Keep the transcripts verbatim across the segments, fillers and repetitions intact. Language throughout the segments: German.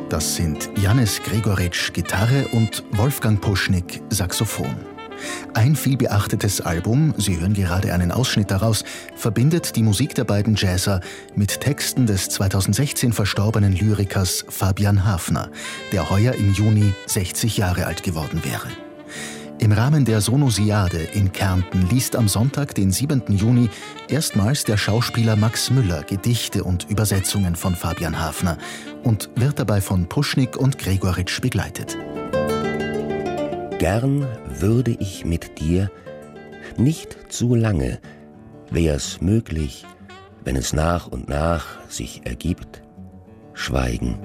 Das sind Janez Gregoritsch Gitarre und Wolfgang Puschnik Saxophon. Ein vielbeachtetes Album, Sie hören gerade einen Ausschnitt daraus, verbindet die Musik der beiden Jazzer mit Texten des zweitausendsechzehn verstorbenen Lyrikers Fabian Hafner, der heuer im Juni sechzig Jahre alt geworden wäre. Im Rahmen der Sonosiade in Kärnten liest am Sonntag, den siebenten Juni, erstmals der Schauspieler Max Müller Gedichte und Übersetzungen von Fabian Hafner und wird dabei von Puschnik und Gregoritsch begleitet. Gern würde ich mit dir, nicht zu lange, wär's möglich, wenn es nach und nach sich ergibt, schweigen.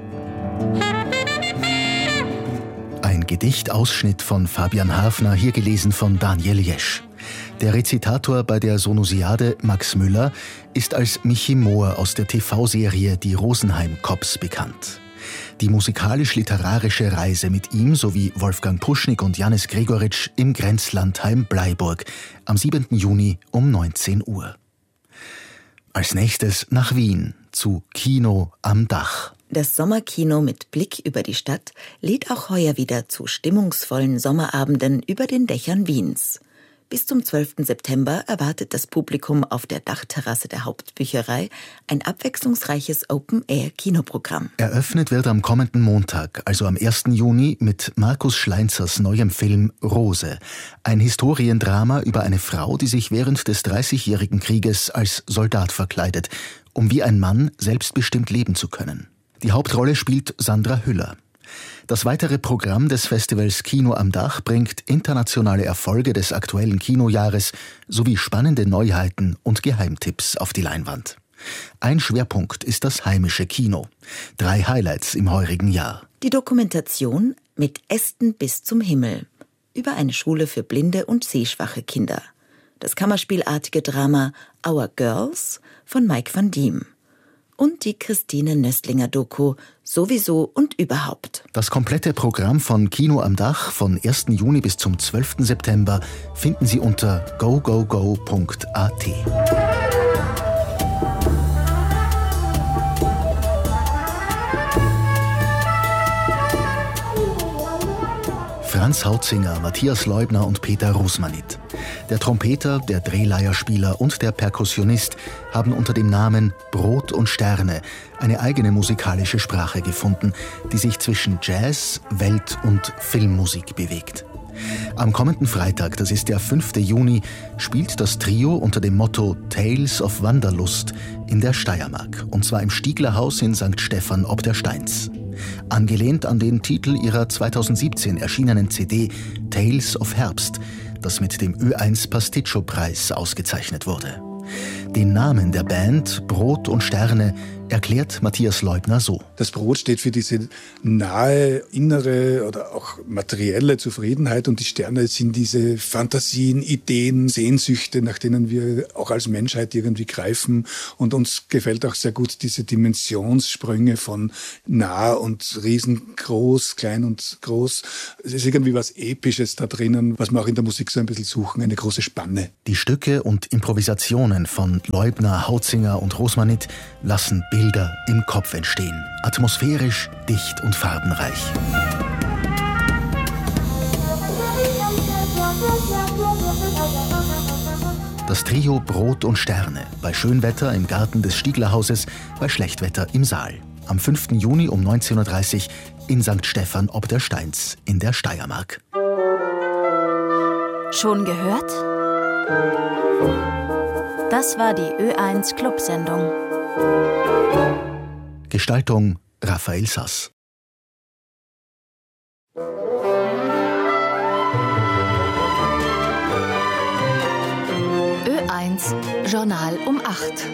Ein Gedichtausschnitt von Fabian Hafner, hier gelesen von Daniel Jesch. Der Rezitator bei der Sonosiade, Max Müller, ist als Michi Mohr aus der T V-Serie Die Rosenheim-Cops bekannt. Die musikalisch-literarische Reise mit ihm sowie Wolfgang Puschnik und Janez Gregoritsch im Grenzlandheim Bleiburg am siebenten Juni um neunzehn Uhr. Als nächstes nach Wien zu Kino am Dach. Das Sommerkino mit Blick über die Stadt lädt auch heuer wieder zu stimmungsvollen Sommerabenden über den Dächern Wiens. Bis zum zwölften September erwartet das Publikum auf der Dachterrasse der Hauptbücherei ein abwechslungsreiches Open-Air-Kinoprogramm. Eröffnet wird am kommenden Montag, also am ersten Juni, mit Markus Schleinzers neuem Film Rose. Ein Historiendrama über eine Frau, die sich während des Dreißigjährigen Krieges als Soldat verkleidet, um wie ein Mann selbstbestimmt leben zu können. Die Hauptrolle spielt Sandra Hüller. Das weitere Programm des Festivals Kino am Dach bringt internationale Erfolge des aktuellen Kinojahres sowie spannende Neuheiten und Geheimtipps auf die Leinwand. Ein Schwerpunkt ist das heimische Kino. Drei Highlights im heurigen Jahr. Die Dokumentation Mit Ästen bis zum Himmel über eine Schule für blinde und sehschwache Kinder. Das kammerspielartige Drama Our Girls von Mike van Diem. Und die Christine Nöstlinger-Doku Sowieso und überhaupt. Das komplette Programm von Kino am Dach von ersten Juni bis zum zwölften September finden Sie unter go go go punkt a t. Franz Hautzinger, Matthias Leubner und Peter Rusmanit. Der Trompeter, der Drehleierspieler und der Perkussionist haben unter dem Namen Brot und Sterne eine eigene musikalische Sprache gefunden, die sich zwischen Jazz, Welt- und Filmmusik bewegt. Am kommenden Freitag, das ist der fünfte Juni, spielt das Trio unter dem Motto Tales of Wanderlust in der Steiermark, und zwar im Stieglerhaus in Sankt Stephan ob der Steins. Angelehnt an den Titel ihrer zweitausendsiebzehn erschienenen C D Tales of Herbst, das mit dem Ö eins Pasticcio-Preis ausgezeichnet wurde. Den Namen der Band Brot und Sterne erklärt Matthias Leubner so. Das Brot steht für diese nahe, innere oder auch materielle Zufriedenheit und die Sterne sind diese Fantasien, Ideen, Sehnsüchte, nach denen wir auch als Menschheit irgendwie greifen. Und uns gefällt auch sehr gut diese Dimensionssprünge von nah und riesengroß, klein und groß. Es ist irgendwie was Episches da drinnen, was wir auch in der Musik so ein bisschen suchen, eine große Spanne. Die Stücke und Improvisationen von Leubner, Hautzinger und Rusmanit lassen Bilder im Kopf entstehen. Atmosphärisch, dicht und farbenreich. Das Trio Brot und Sterne. Bei Schönwetter im Garten des Stieglerhauses, bei Schlechtwetter im Saal. Am fünften Juni um neunzehn Uhr dreißig in Sankt Stephan ob der Steins in der Steiermark. Schon gehört? Das war die Ö eins Clubsendung. Gestaltung Raphael Sass. Ö eins Journal um acht.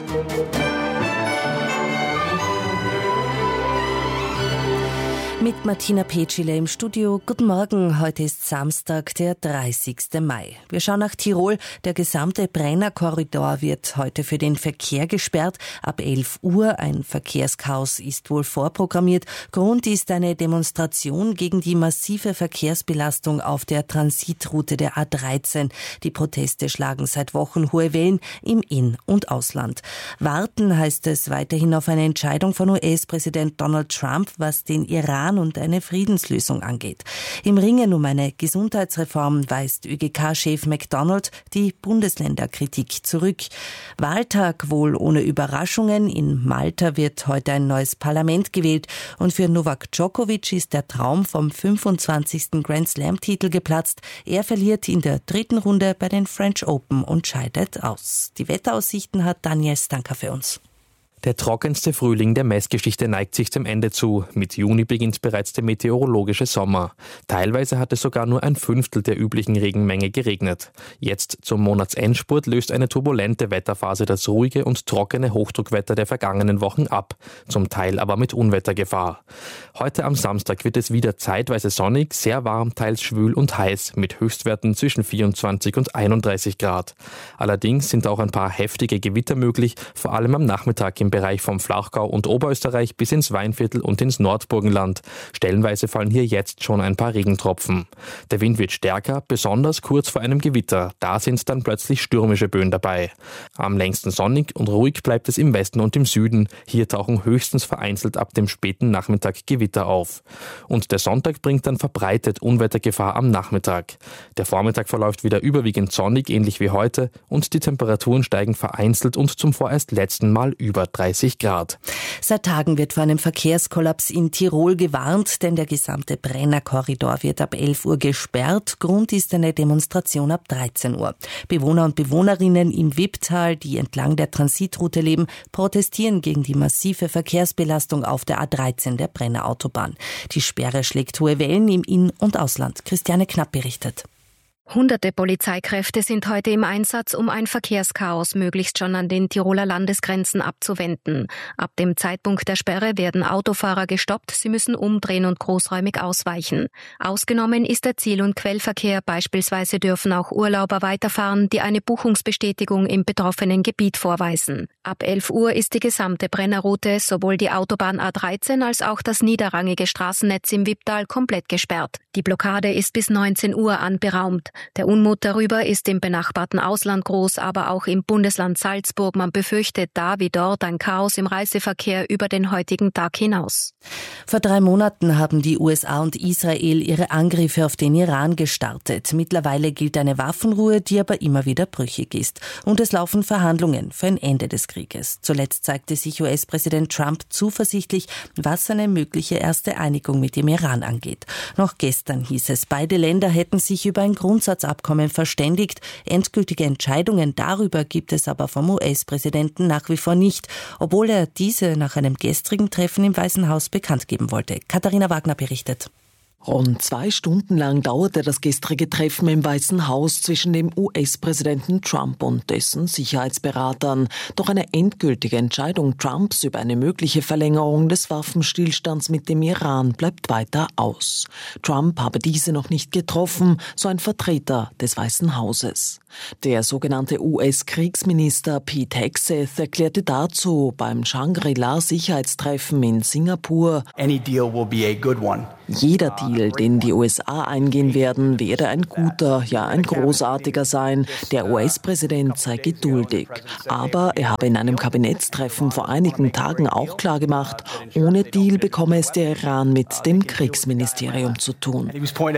Mit Martina Petschile im Studio. Guten Morgen, heute ist Samstag, der dreißigsten Mai. Wir schauen nach Tirol. Der gesamte Brennerkorridor wird heute für den Verkehr gesperrt. Ab elf Uhr. Ein Verkehrschaos ist wohl vorprogrammiert. Grund ist eine Demonstration gegen die massive Verkehrsbelastung auf der Transitroute der A dreizehn. Die Proteste schlagen seit Wochen hohe Wellen im In- und Ausland. Warten heißt es weiterhin auf eine Entscheidung von U S-Präsident Donald Trump, was den Iran und eine Friedenslösung angeht. Im Ringen um eine Gesundheitsreform weist Ö G K-Chef McDonald die Bundesländerkritik zurück. Wahltag wohl ohne Überraschungen. In Malta wird heute ein neues Parlament gewählt und für Novak Djokovic ist der Traum vom fünfundzwanzigsten Grand Slam-Titel geplatzt. Er verliert in der dritten Runde bei den French Open und scheidet aus. Die Wetteraussichten hat Daniel Stanker für uns. Der trockenste Frühling der Messgeschichte neigt sich dem Ende zu. Mit Juni beginnt bereits der meteorologische Sommer. Teilweise hat es sogar nur ein Fünftel der üblichen Regenmenge geregnet. Jetzt zum Monatsendspurt löst eine turbulente Wetterphase das ruhige und trockene Hochdruckwetter der vergangenen Wochen ab, zum Teil aber mit Unwettergefahr. Heute am Samstag wird es wieder zeitweise sonnig, sehr warm, teils schwül und heiß, mit Höchstwerten zwischen vierundzwanzig und einunddreißig Grad. Allerdings sind auch ein paar heftige Gewitter möglich, vor allem am Nachmittag im Bereich vom Flachgau und Oberösterreich bis ins Weinviertel und ins Nordburgenland. Stellenweise fallen hier jetzt schon ein paar Regentropfen. Der Wind wird stärker, besonders kurz vor einem Gewitter. Da sind dann plötzlich stürmische Böen dabei. Am längsten sonnig und ruhig bleibt es im Westen und im Süden. Hier tauchen höchstens vereinzelt ab dem späten Nachmittag Gewitter auf. Und der Sonntag bringt dann verbreitet Unwettergefahr am Nachmittag. Der Vormittag verläuft wieder überwiegend sonnig, ähnlich wie heute, und die Temperaturen steigen vereinzelt und zum vorerst letzten Mal über dreißig Grad. Seit Tagen wird vor einem Verkehrskollaps in Tirol gewarnt, denn der gesamte Brennerkorridor wird ab elf Uhr gesperrt. Grund ist eine Demonstration ab dreizehn Uhr. Bewohner und Bewohnerinnen im Wipptal, die entlang der Transitroute leben, protestieren gegen die massive Verkehrsbelastung auf der A dreizehn der Brennerautobahn. Die Sperre schlägt hohe Wellen im In- und Ausland. Christiane Knapp berichtet. Hunderte Polizeikräfte sind heute im Einsatz, um ein Verkehrschaos möglichst schon an den Tiroler Landesgrenzen abzuwenden. Ab dem Zeitpunkt der Sperre werden Autofahrer gestoppt, sie müssen umdrehen und großräumig ausweichen. Ausgenommen ist der Ziel- und Quellverkehr, beispielsweise dürfen auch Urlauber weiterfahren, die eine Buchungsbestätigung im betroffenen Gebiet vorweisen. Ab elf Uhr ist die gesamte Brennerroute, sowohl die Autobahn A dreizehn als auch das niederrangige Straßennetz im Wipptal komplett gesperrt. Die Blockade ist bis neunzehn Uhr anberaumt. Der Unmut darüber ist im benachbarten Ausland groß, aber auch im Bundesland Salzburg. Man befürchtet da wie dort ein Chaos im Reiseverkehr über den heutigen Tag hinaus. Vor drei Monaten haben die U S A und Israel ihre Angriffe auf den Iran gestartet. Mittlerweile gilt eine Waffenruhe, die aber immer wieder brüchig ist. Und es laufen Verhandlungen für ein Ende des Krieges. Zuletzt zeigte sich U S-Präsident Trump zuversichtlich, was eine mögliche erste Einigung mit dem Iran angeht. Noch gestern hieß es, beide Länder hätten sich über ein Grundsatzabkommen verständigt. Endgültige Entscheidungen darüber gibt es aber vom U S-Präsidenten nach wie vor nicht, obwohl er diese nach einem gestrigen Treffen im Weißen Haus bekannt geben wollte. Katharina Wagner berichtet. Rund zwei Stunden lang dauerte das gestrige Treffen im Weißen Haus zwischen dem U S-Präsidenten Trump und dessen Sicherheitsberatern. Doch eine endgültige Entscheidung Trumps über eine mögliche Verlängerung des Waffenstillstands mit dem Iran bleibt weiter aus. Trump habe diese noch nicht getroffen, so ein Vertreter des Weißen Hauses. Der sogenannte U S-Kriegsminister Pete Hegseth erklärte dazu beim Shangri-La-Sicherheitstreffen in Singapur: Any deal will be a good one. Jeder Deal, den die U S A eingehen werden, werde ein guter, ja ein großartiger sein. Der U S-Präsident sei geduldig. Aber er habe in einem Kabinettstreffen vor einigen Tagen auch klargemacht, ohne Deal bekomme es der Iran mit dem Kriegsministerium zu tun.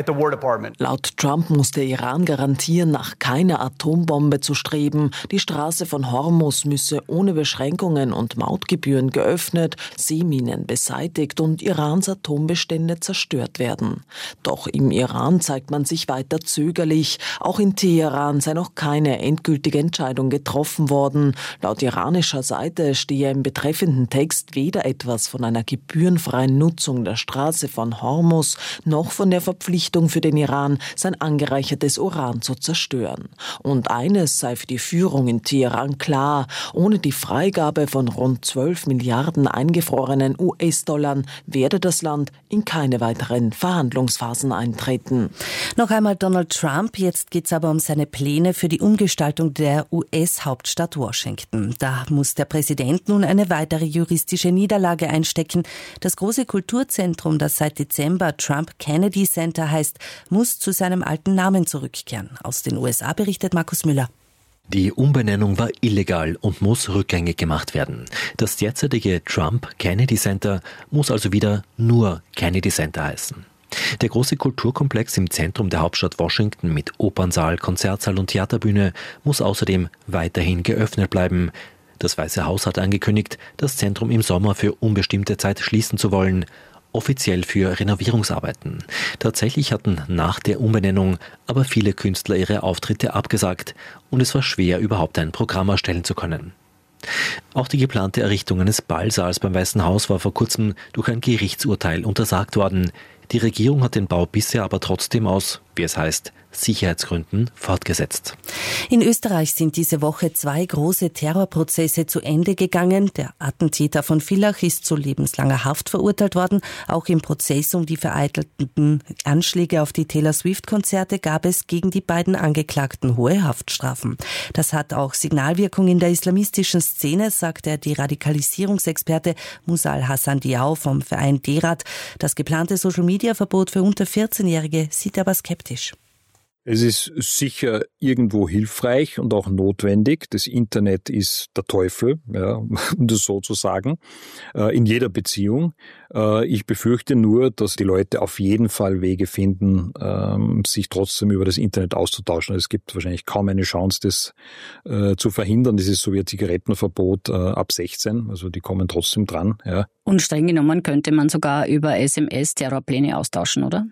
Laut Trump muss der Iran garantieren, nach keiner Atombombe zu streben. Die Straße von Hormuz müsse ohne Beschränkungen und Mautgebühren geöffnet, Seeminen beseitigt und Irans Atombestände zerstört zerstört werden. Doch im Iran zeigt man sich weiter zögerlich. Auch in Teheran sei noch keine endgültige Entscheidung getroffen worden. Laut iranischer Seite stehe im betreffenden Text weder etwas von einer gebührenfreien Nutzung der Straße von Hormuz noch von der Verpflichtung für den Iran, sein angereichertes Uran zu zerstören. Und eines sei für die Führung in Teheran klar: Ohne die Freigabe von rund zwölf Milliarden eingefrorenen U S-Dollar werde das Land in keine weiteren Verhandlungsphasen eintreten. Noch einmal Donald Trump. Jetzt geht es aber um seine Pläne für die Umgestaltung der U S-Hauptstadt Washington. Da muss der Präsident nun eine weitere juristische Niederlage einstecken. Das große Kulturzentrum, das seit Dezember Trump Kennedy Center heißt, muss zu seinem alten Namen zurückkehren. Aus den U S A berichtet Markus Müller. Die Umbenennung war illegal und muss rückgängig gemacht werden. Das derzeitige Trump-Kennedy Center muss also wieder nur Kennedy Center heißen. Der große Kulturkomplex im Zentrum der Hauptstadt Washington mit Opernsaal, Konzertsaal und Theaterbühne muss außerdem weiterhin geöffnet bleiben. Das Weiße Haus hat angekündigt, das Zentrum im Sommer für unbestimmte Zeit schließen zu wollen. Offiziell für Renovierungsarbeiten. Tatsächlich hatten nach der Umbenennung aber viele Künstler ihre Auftritte abgesagt und es war schwer, überhaupt ein Programm erstellen zu können. Auch die geplante Errichtung eines Ballsaals beim Weißen Haus war vor kurzem durch ein Gerichtsurteil untersagt worden. Die Regierung hat den Bau bisher aber trotzdem aus, wie es heißt, Sicherheitsgründen fortgesetzt. In Österreich sind diese Woche zwei große Terrorprozesse zu Ende gegangen. Der Attentäter von Villach ist zu lebenslanger Haft verurteilt worden. Auch im Prozess um die vereitelten Anschläge auf die Taylor Swift-Konzerte gab es gegen die beiden Angeklagten hohe Haftstrafen. Das hat auch Signalwirkung in der islamistischen Szene, sagt der Deradikalisierungsexperte Musa Al-Hassan Diao vom Verein DERAD. Das geplante Social-Media-Verbot für unter vierzehnjährige sieht er aber skeptisch. Es ist sicher irgendwo hilfreich und auch notwendig. Das Internet ist der Teufel, ja, um das so zu sagen, in jeder Beziehung. Ich befürchte nur, dass die Leute auf jeden Fall Wege finden, sich trotzdem über das Internet auszutauschen. Es gibt wahrscheinlich kaum eine Chance, das zu verhindern. Das ist so wie ein Zigarettenverbot ab sechzehn, also die kommen trotzdem dran. Ja. Und streng genommen könnte man sogar über S M S Terrorpläne austauschen, oder?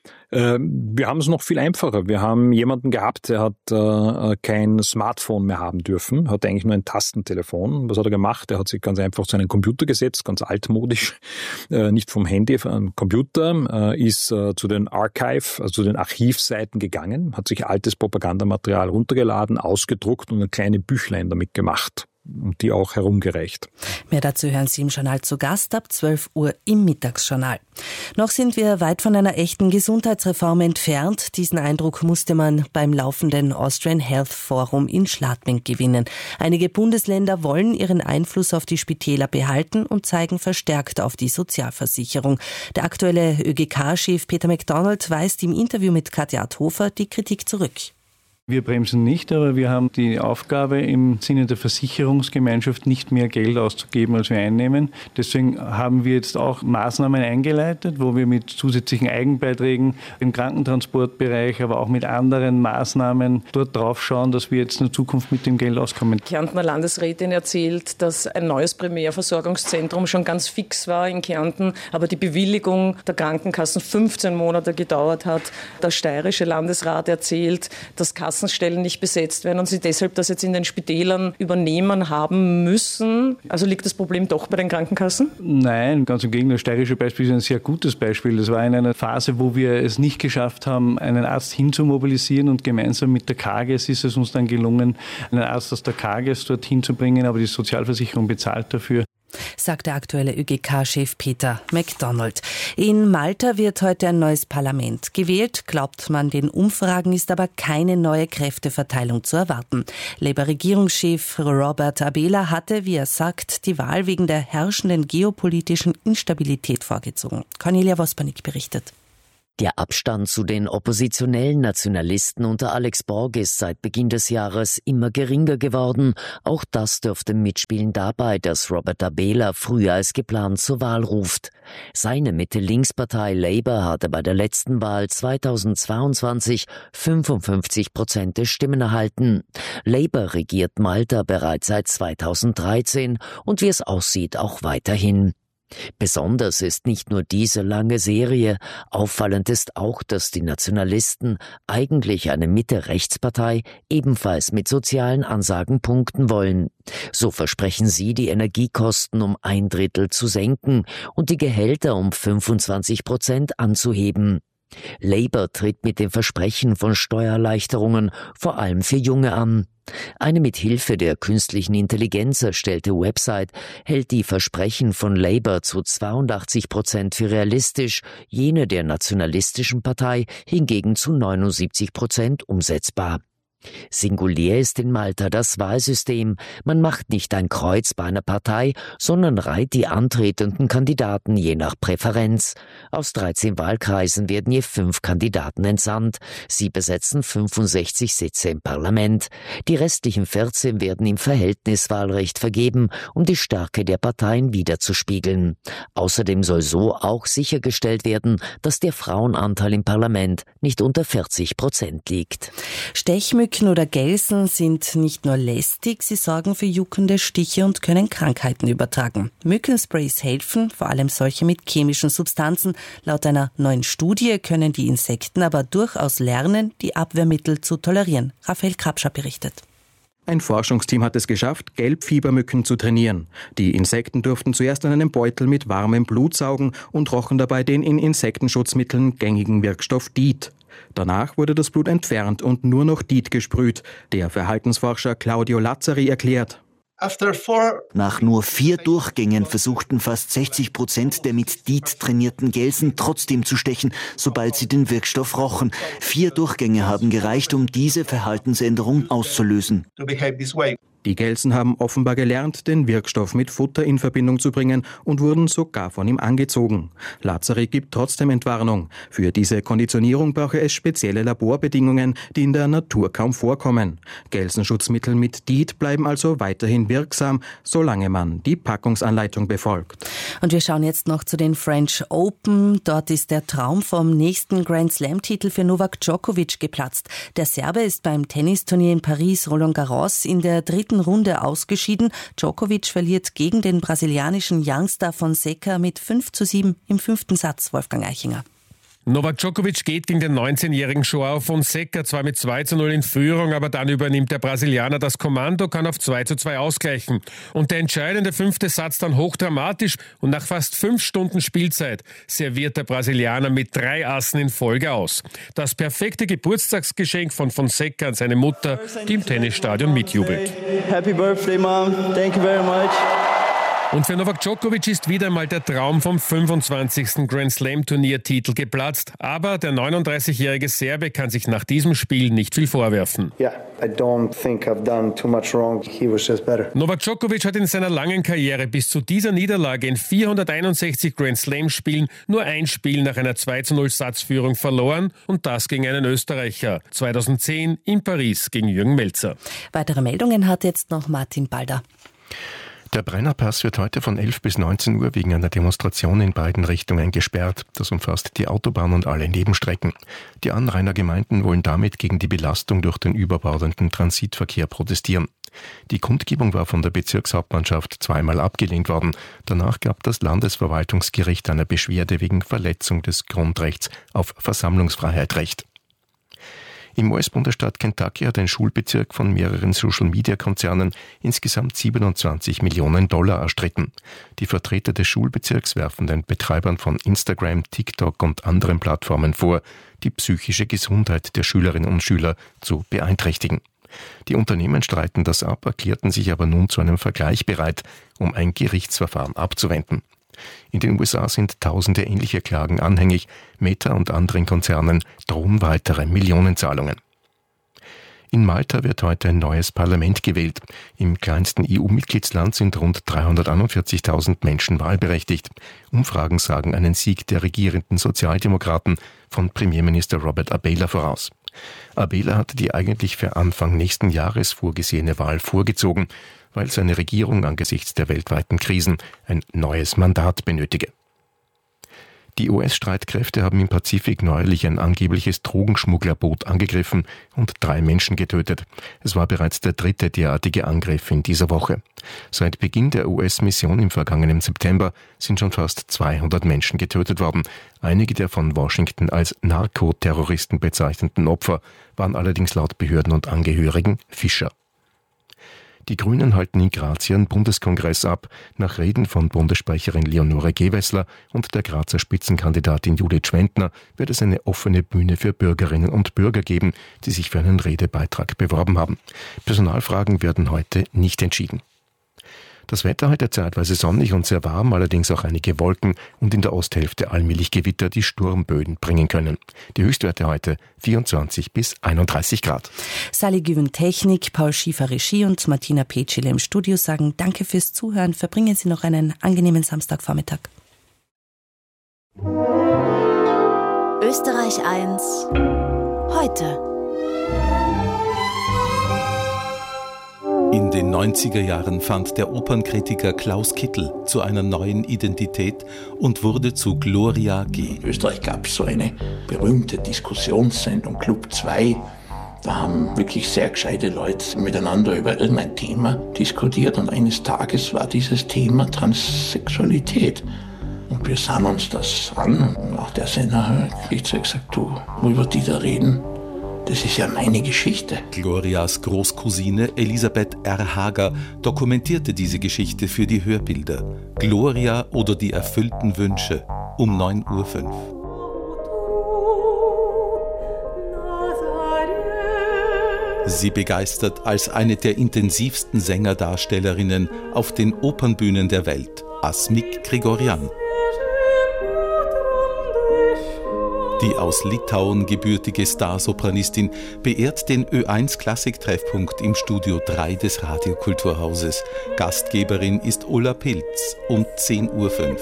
Wir haben es noch viel einfacher. Wir haben jemanden gehabt, der hat äh, kein Smartphone mehr haben dürfen, hat eigentlich nur ein Tastentelefon. Was hat er gemacht? Er hat sich ganz einfach zu einem Computer gesetzt, ganz altmodisch, äh, nicht vom Handy, vom Computer, äh, ist äh, zu den Archive, also zu den Archivseiten gegangen, hat sich altes Propagandamaterial runtergeladen, ausgedruckt und ein kleines Büchlein damit gemacht. Und die auch herumgereicht. Mehr dazu hören Sie im Journal zu Gast ab zwölf Uhr im Mittagsjournal. Noch sind wir weit von einer echten Gesundheitsreform entfernt. Diesen Eindruck musste man beim laufenden Austrian Health Forum in Schladming gewinnen. Einige Bundesländer wollen ihren Einfluss auf die Spitäler behalten und zeigen verstärkt auf die Sozialversicherung. Der aktuelle Ö G K-Chef Peter McDonald weist im Interview mit Katja Adhofer die Kritik zurück. Wir bremsen nicht, aber wir haben die Aufgabe, im Sinne der Versicherungsgemeinschaft nicht mehr Geld auszugeben, als wir einnehmen. Deswegen haben wir jetzt auch Maßnahmen eingeleitet, wo wir mit zusätzlichen Eigenbeiträgen im Krankentransportbereich, aber auch mit anderen Maßnahmen dort drauf schauen, dass wir jetzt in der Zukunft mit dem Geld auskommen. Die Kärntner Landesrätin erzählt, dass ein neues Primärversorgungszentrum schon ganz fix war in Kärnten, aber die Bewilligung der Krankenkassen fünfzehn Monate gedauert hat. Der steirische Landesrat erzählt, dass Kassen Stellen nicht besetzt werden und sie deshalb das jetzt in den Spitälern übernehmen haben müssen. Also liegt das Problem doch bei den Krankenkassen? Nein, ganz im Gegenteil. Das steirische Beispiel ist ein sehr gutes Beispiel. Das war in einer Phase, wo wir es nicht geschafft haben, einen Arzt hinzumobilisieren und gemeinsam mit der Kages ist es uns dann gelungen, einen Arzt aus der Kages dorthin zu bringen, aber die Sozialversicherung bezahlt dafür. Sagt der aktuelle Ö G K-Chef Peter McDonald. In Malta wird heute ein neues Parlament gewählt. Glaubt man den Umfragen, ist aber keine neue Kräfteverteilung zu erwarten. Labour-Regierungschef Robert Abela hatte, wie er sagt, die Wahl wegen der herrschenden geopolitischen Instabilität vorgezogen. Cornelia Wospanik berichtet. Der Abstand zu den oppositionellen Nationalisten unter Alex Borg ist seit Beginn des Jahres immer geringer geworden. Auch das dürfte mitspielen dabei, dass Robert Abela früher als geplant zur Wahl ruft. Seine Mitte-Links-Partei Labour hatte bei der letzten Wahl zweitausendzweiundzwanzig fünfundfünfzig Prozent der Stimmen erhalten. Labour regiert Malta bereits seit zweitausenddreizehn und wie es aussieht auch weiterhin. Besonders ist nicht nur diese lange Serie, auffallend ist auch, dass die Nationalisten, eigentlich eine Mitte-Rechts-Partei, ebenfalls mit sozialen Ansagen punkten wollen. So versprechen sie, die Energiekosten um ein Drittel zu senken und die Gehälter um fünfundzwanzig Prozent anzuheben. Labour tritt mit dem Versprechen von Steuererleichterungen vor allem für Junge an. Eine mit Hilfe der künstlichen Intelligenz erstellte Website hält die Versprechen von Labour zu zweiundachtzig Prozent für realistisch, jene der nationalistischen Partei hingegen zu neunundsiebzig Prozent umsetzbar. Singulär ist in Malta das Wahlsystem. Man macht nicht ein Kreuz bei einer Partei, sondern reiht die antretenden Kandidaten je nach Präferenz. Aus dreizehn Wahlkreisen werden je fünf Kandidaten entsandt. Sie besetzen fünfundsechzig Sitze im Parlament. Die restlichen vierzehn werden im Verhältniswahlrecht vergeben, um die Stärke der Parteien widerzuspiegeln. Außerdem soll so auch sichergestellt werden, dass der Frauenanteil im Parlament nicht unter vierzig Prozent liegt. Stechmücken oder Gelsen sind nicht nur lästig, sie sorgen für juckende Stiche und können Krankheiten übertragen. Mückensprays helfen, vor allem solche mit chemischen Substanzen. Laut einer neuen Studie können die Insekten aber durchaus lernen, die Abwehrmittel zu tolerieren. Raphael Krapscher berichtet. Ein Forschungsteam hat es geschafft, Gelbfiebermücken zu trainieren. Die Insekten durften zuerst an einem Beutel mit warmem Blut saugen und rochen dabei den in Insektenschutzmitteln gängigen Wirkstoff DEET. Danach wurde das Blut entfernt und nur noch DEET gesprüht. Der Verhaltensforscher Claudio Lazzari erklärt: Nach nur vier Durchgängen versuchten fast sechzig Prozent der mit DEET trainierten Gelsen trotzdem zu stechen, sobald sie den Wirkstoff rochen. Vier Durchgänge haben gereicht, um diese Verhaltensänderung auszulösen. Die Gelsen haben offenbar gelernt, den Wirkstoff mit Futter in Verbindung zu bringen und wurden sogar von ihm angezogen. Lazzari gibt trotzdem Entwarnung. Für diese Konditionierung brauche es spezielle Laborbedingungen, die in der Natur kaum vorkommen. Gelsenschutzmittel mit DEET bleiben also weiterhin wirksam, solange man die Packungsanleitung befolgt. Und wir schauen jetzt noch zu den French Open. Dort ist der Traum vom nächsten Grand Slam-Titel für Novak Djokovic geplatzt. Der Serbe ist beim Tennisturnier in Paris Roland Garros in der dritten Runde ausgeschieden. Djokovic verliert gegen den brasilianischen Youngster Fonseca mit fünf zu sieben im fünften Satz. Wolfgang Eichinger. Novak Djokovic geht gegen den neunzehnjährigen João Fonseca zwar mit zwei zu null in Führung, aber dann übernimmt der Brasilianer das Kommando, kann auf zwei zu zwei ausgleichen. Und der entscheidende fünfte Satz dann hochdramatisch und nach fast fünf Stunden Spielzeit serviert der Brasilianer mit drei Assen in Folge aus. Das perfekte Geburtstagsgeschenk von Fonseca an seine Mutter, die im Tennisstadion mitjubelt. Happy Birthday, Mom. Thank you very much. Und für Novak Djokovic ist wieder einmal der Traum vom fünfundzwanzigsten Grand Slam Turniertitel geplatzt. Aber der neununddreißigjährige Serbe kann sich nach diesem Spiel nicht viel vorwerfen. Yeah, I don't think I've done too much wrong. He was just better. Novak Djokovic hat in seiner langen Karriere bis zu dieser Niederlage in vierhunderteinundsechzig Grand Slam Spielen nur ein Spiel nach einer zwei zu null Satzführung verloren und das gegen einen Österreicher. zweitausendzehn in Paris gegen Jürgen Melzer. Weitere Meldungen hat jetzt noch Martin Balder. Der Brennerpass wird heute von elf bis neunzehn Uhr wegen einer Demonstration in beiden Richtungen gesperrt. Das umfasst die Autobahn und alle Nebenstrecken. Die Anrainergemeinden wollen damit gegen die Belastung durch den überbordenden Transitverkehr protestieren. Die Kundgebung war von der Bezirkshauptmannschaft zweimal abgelehnt worden. Danach gab das Landesverwaltungsgericht einer Beschwerde wegen Verletzung des Grundrechts auf Versammlungsfreiheit Recht. Im U S-Bundesstaat Kentucky hat ein Schulbezirk von mehreren Social-Media-Konzernen insgesamt siebenundzwanzig Millionen Dollar erstritten. Die Vertreter des Schulbezirks werfen den Betreibern von Instagram, TikTok und anderen Plattformen vor, die psychische Gesundheit der Schülerinnen und Schüler zu beeinträchtigen. Die Unternehmen streiten das ab, erklärten sich aber nun zu einem Vergleich bereit, um ein Gerichtsverfahren abzuwenden. In den U S A sind tausende ähnliche Klagen anhängig. Meta und anderen Konzernen drohen weitere Millionenzahlungen. In Malta wird heute ein neues Parlament gewählt. Im kleinsten E U-Mitgliedsland sind rund dreihunderteinundvierzigtausend Menschen wahlberechtigt. Umfragen sagen einen Sieg der regierenden Sozialdemokraten von Premierminister Robert Abela voraus. Abela hatte die eigentlich für Anfang nächsten Jahres vorgesehene Wahl vorgezogen, weil seine Regierung angesichts der weltweiten Krisen ein neues Mandat benötige. Die U S-Streitkräfte haben im Pazifik neuerlich ein angebliches Drogenschmugglerboot angegriffen und drei Menschen getötet. Es war bereits der dritte derartige Angriff in dieser Woche. Seit Beginn der U S-Mission im vergangenen September sind schon fast zweihundert Menschen getötet worden. Einige der von Washington als Narkoterroristen bezeichneten Opfer waren allerdings laut Behörden und Angehörigen Fischer. Die Grünen halten in Graz ihren Bundeskongress ab. Nach Reden von Bundessprecherin Leonore Gewessler und der Grazer Spitzenkandidatin Judith Schwentner wird es eine offene Bühne für Bürgerinnen und Bürger geben, die sich für einen Redebeitrag beworben haben. Personalfragen werden heute nicht entschieden. Das Wetter heute zeitweise sonnig und sehr warm, allerdings auch einige Wolken und in der Osthälfte allmählich Gewitter, die Sturmböen bringen können. Die Höchstwerte heute vierundzwanzig bis einunddreißig Grad. Sally Güven Technik, Paul Schiefer Regie und Martina Petschile im Studio sagen Danke fürs Zuhören. Verbringen Sie noch einen angenehmen Samstagvormittag. Österreich eins heute. In den neunziger Jahren fand der Opernkritiker Klaus Kittel zu einer neuen Identität und wurde zu Gloria G. In Österreich gab es so eine berühmte Diskussionssendung Club zwei. Da haben wirklich sehr gescheite Leute miteinander über irgendein Thema diskutiert und eines Tages war dieses Thema Transsexualität. Und wir sahen uns das an und nach der Sendung habe ich zu ihr gesagt, du, worüber die da reden, das ist ja meine Geschichte. Glorias Großcousine Elisabeth R. Hager dokumentierte diese Geschichte für die Hörbilder. Gloria oder die erfüllten Wünsche um neun Uhr fünf. Sie begeistert als eine der intensivsten Sängerdarstellerinnen auf den Opernbühnen der Welt, Asmik Grigorian. Die aus Litauen gebürtige Starsopranistin beehrt den Ö eins Klassiktreffpunkt im Studio drei des Radiokulturhauses. Gastgeberin ist Ulla Pilz um zehn Uhr fünf.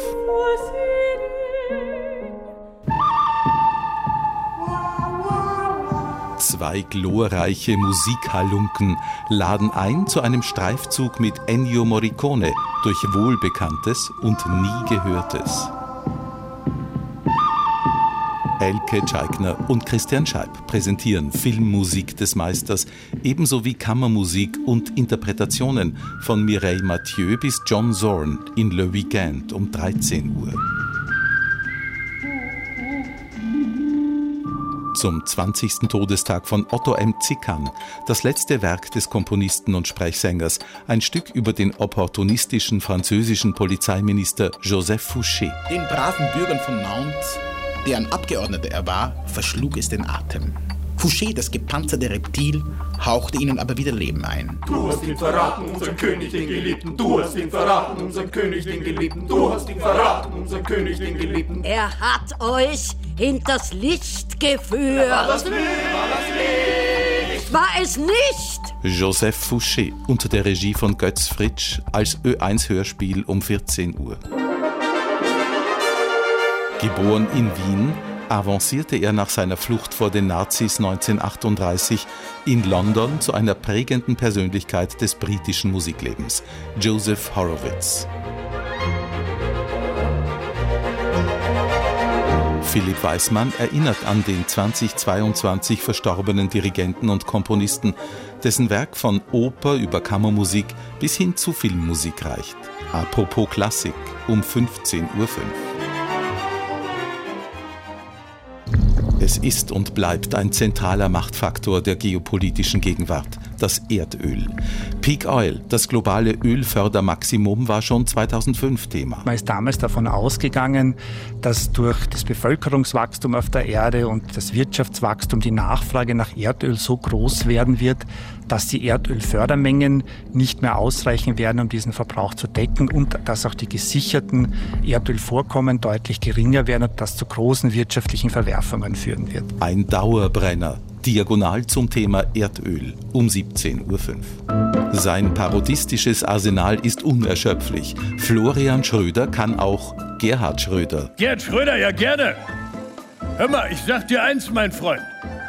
Zwei glorreiche Musikhalunken laden ein zu einem Streifzug mit Ennio Morricone durch Wohlbekanntes und nie Gehörtes. Elke Tscheigner und Christian Scheib präsentieren Filmmusik des Meisters, ebenso wie Kammermusik und Interpretationen von Mireille Mathieu bis John Zorn in Le Weekend um dreizehn Uhr. Zum zwanzigsten Todestag von Otto M. Zickern, das letzte Werk des Komponisten und Sprechsängers, ein Stück über den opportunistischen französischen Polizeiminister Joseph Fouché. Den braven Bürgern von Nantes, deren Abgeordneter er war, verschlug es den Atem. Fouché, das gepanzerte Reptil, hauchte ihnen aber wieder Leben ein. Du hast ihn verraten, unseren König, den Geliebten. Du hast ihn verraten, unseren König, den Geliebten. Du hast ihn verraten, unseren König, den Geliebten. Er hat euch hinters Licht geführt. War das nicht? War das nicht? War es nicht? Joseph Fouché unter der Regie von Götz Fritsch als Ö eins Hörspiel um vierzehn Uhr. Geboren in Wien, avancierte er nach seiner Flucht vor den Nazis neunzehnhundertachtunddreißig in London zu einer prägenden Persönlichkeit des britischen Musiklebens, Joseph Horowitz. Philipp Weismann erinnert an den zweitausendzweiundzwanzig verstorbenen Dirigenten und Komponisten, dessen Werk von Oper über Kammermusik bis hin zu Filmmusik reicht. Apropos Klassik um fünfzehn Uhr fünf. Es ist und bleibt ein zentraler Machtfaktor der geopolitischen Gegenwart, das Erdöl. Peak Oil, das globale Ölfördermaximum, war schon zweitausendfünf Thema. Man ist damals davon ausgegangen, dass durch das Bevölkerungswachstum auf der Erde und das Wirtschaftswachstum die Nachfrage nach Erdöl so groß werden wird, dass die Erdölfördermengen nicht mehr ausreichen werden, um diesen Verbrauch zu decken und dass auch die gesicherten Erdölvorkommen deutlich geringer werden und das zu großen wirtschaftlichen Verwerfungen führen wird. Ein Dauerbrenner, diagonal zum Thema Erdöl um siebzehn Uhr fünf. Sein parodistisches Arsenal ist unerschöpflich. Florian Schröder kann auch Gerhard Schröder. Gerhard Schröder, ja gerne. Hör mal, ich sag dir eins, mein Freund.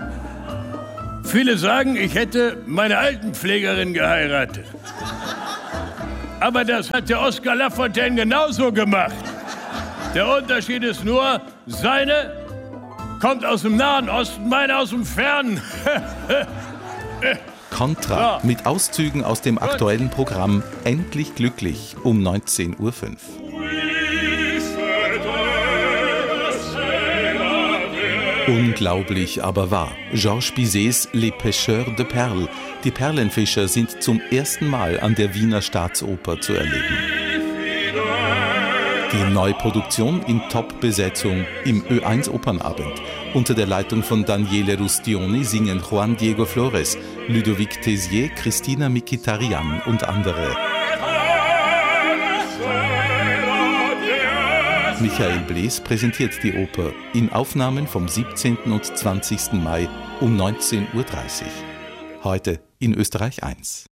Viele sagen, ich hätte meine Altenpflegerin geheiratet. Aber das hat der Oskar Lafontaine genauso gemacht. Der Unterschied ist nur, seine kommt aus dem Nahen Osten, meine aus dem Fernen. Contra mit Auszügen aus dem aktuellen Programm Endlich glücklich um neunzehn Uhr fünf. Unglaublich, aber wahr. Georges Bizets Les Pêcheurs de Perles. Die Perlenfischer sind zum ersten Mal an der Wiener Staatsoper zu erleben. Die Neuproduktion in Top-Besetzung im Ö eins Opernabend. Unter der Leitung von Daniele Rustioni singen Juan Diego Flores, Ludovic Tézier, Christina Mkhitaryan und andere. Michael Blees präsentiert die Oper in Aufnahmen vom siebzehnten und zwanzigsten Mai um neunzehn Uhr dreißig. Heute in Österreich eins.